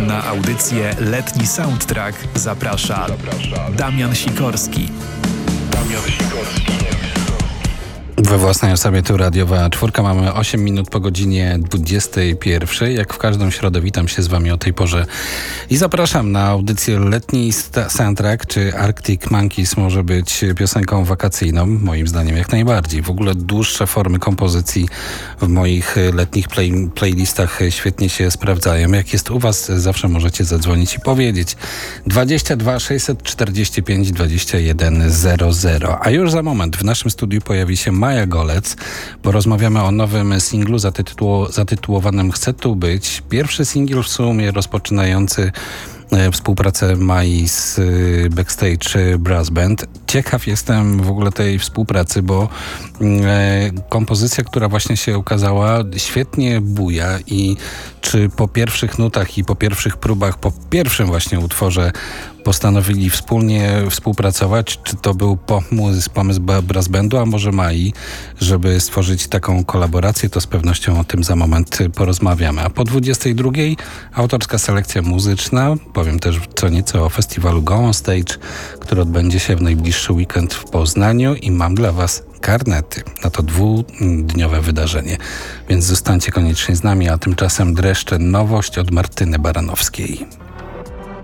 Na audycję Letni Soundtrack zaprasza Damian Sikorski. We własnej osobie tu radiowa czwórka. Mamy 8 minut po godzinie 21. Jak w każdą środę witam się z wami o tej porze i zapraszam na audycję Letni Soundtrack. Czy Arctic Monkeys może być piosenką wakacyjną? Moim zdaniem jak najbardziej. W ogóle dłuższe formy kompozycji w moich letnich playlistach świetnie się sprawdzają. Jak jest u was, zawsze możecie zadzwonić i powiedzieć. 22 645 21 00. A już za moment w naszym studiu pojawi się Maja Golec, bo rozmawiamy o nowym singlu zatytułowanym Chcę tu być. Pierwszy singiel w sumie rozpoczynający współpracę Mai z Backstage Brass Band. Ciekaw jestem w ogóle tej współpracy, bo kompozycja, która właśnie się ukazała, świetnie buja i czy po pierwszych nutach i po pierwszych próbach, po pierwszym właśnie utworze postanowili wspólnie współpracować, czy to był pomysł Brass Bandu, a może Mai, żeby stworzyć taką kolaborację, to z pewnością o tym za moment porozmawiamy. A po 22 autorska selekcja muzyczna. Powiem też co nieco o festiwalu Go On Stage, który odbędzie się w najbliższy weekend w Poznaniu i mam dla was karnety na to dwudniowe wydarzenie. Więc zostańcie koniecznie z nami, a tymczasem dreszcze nowość od Martyny Baranowskiej.